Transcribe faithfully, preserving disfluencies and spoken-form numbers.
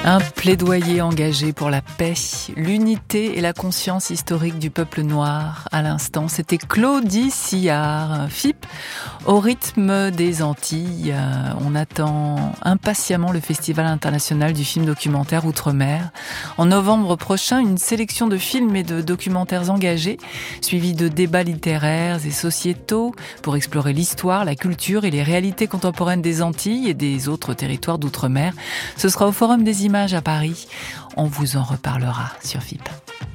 Un plaidoyer engagé pour la paix, l'unité et la conscience historique du peuple noir. À l'instant, c'était Claudie Sillard, F I P, au rythme des Antilles. On attend impatiemment le Festival international du film documentaire Outre-mer. En novembre prochain, une sélection de films et de documentaires engagés, suivis de débats littéraires et sociétaux pour explorer l'histoire, la culture et les réalités contemporaines des Antilles et des autres territoires d'outre-mer. Ce sera au Forum des Images à Paris. On vous en reparlera sur F I P.